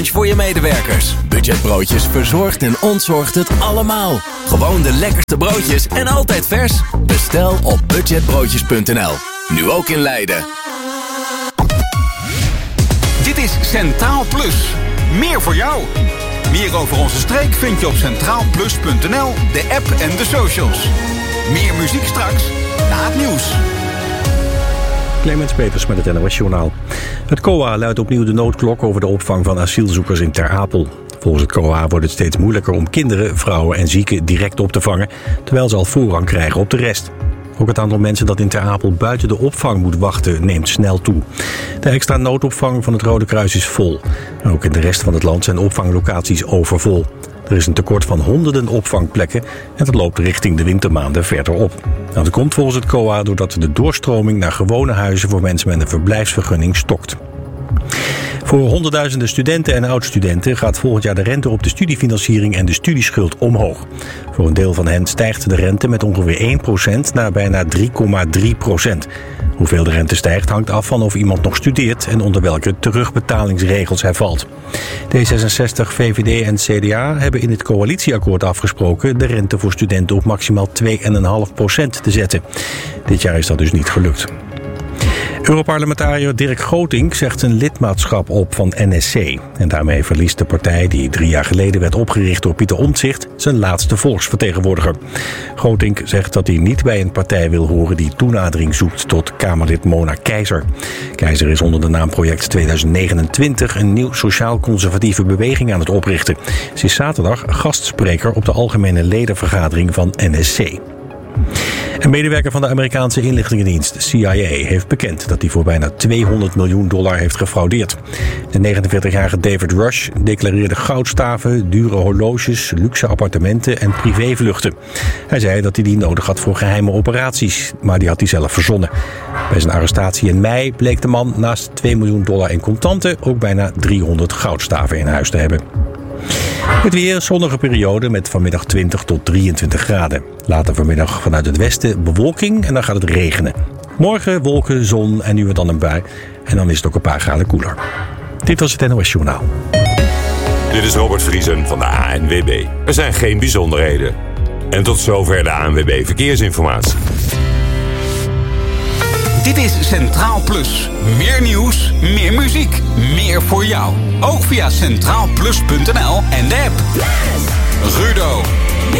Voor je medewerkers. Budgetbroodjes verzorgt en ontzorgt het allemaal. Gewoon de lekkerste broodjes en altijd vers. Bestel op budgetbroodjes.nl. Nu ook in Leiden. Dit is Centraal Plus. Meer voor jou. Meer over onze streek vind je op centraalplus.nl, de app en de socials. Meer muziek straks, na het nieuws. Clemens Peters met het NOS Journaal. Het COA luidt opnieuw de noodklok over de opvang van asielzoekers in Ter Apel. Volgens het COA wordt het steeds moeilijker om kinderen, vrouwen en zieken direct op te vangen, terwijl ze al voorrang krijgen op de rest. Ook het aantal mensen dat in Ter Apel buiten de opvang moet wachten neemt snel toe. De extra noodopvang van het Rode Kruis is vol. En ook in de rest van het land zijn opvanglocaties overvol. Er is een tekort van honderden opvangplekken en dat loopt richting de wintermaanden verder op. Dat komt volgens het COA doordat de doorstroming naar gewone huizen voor mensen met een verblijfsvergunning stokt. Voor honderdduizenden studenten en oud-studenten gaat volgend jaar de rente op de studiefinanciering en de studieschuld omhoog. Voor een deel van hen stijgt de rente met ongeveer 1% naar bijna 3,3%. Hoeveel de rente stijgt hangt af van of iemand nog studeert en onder welke terugbetalingsregels hij valt. D66, VVD en CDA hebben in het coalitieakkoord afgesproken de rente voor studenten op maximaal 2,5% te zetten. Dit jaar is dat dus niet gelukt. Europarlementariër Dirk Grotink zegt zijn lidmaatschap op van NSC. En daarmee verliest de partij, die 3 jaar geleden werd opgericht door Pieter Omtzigt, zijn laatste volksvertegenwoordiger. Grotink zegt dat hij niet bij een partij wil horen die toenadering zoekt tot Kamerlid Mona Keizer. Keizer is onder de naam Project 2029 een nieuw sociaal-conservatieve beweging aan het oprichten. Ze is zaterdag gastspreker op de algemene ledenvergadering van NSC. Een medewerker van de Amerikaanse inlichtingendienst CIA heeft bekend dat hij voor bijna $200 miljoen heeft gefraudeerd. De 49-jarige David Rush declareerde goudstaven, dure horloges, luxe appartementen en privévluchten. Hij zei dat hij die nodig had voor geheime operaties, maar die had hij zelf verzonnen. Bij zijn arrestatie in mei bleek de man naast $2 miljoen in contanten ook bijna 300 goudstaven in huis te hebben. Het weer, zonnige periode met vanmiddag 20 tot 23 graden. Later vanmiddag vanuit het westen bewolking en dan gaat het regenen. Morgen wolken, zon en nu en dan een bui. En dan is het ook een paar graden koeler. Dit was het NOS Journaal. Dit is Robert Vriesen van de ANWB. Er zijn geen bijzonderheden. En tot zover de ANWB Verkeersinformatie. Dit is Centraal Plus. Meer nieuws, meer muziek, meer voor jou. Ook via centraalplus.nl en de app. Rudo.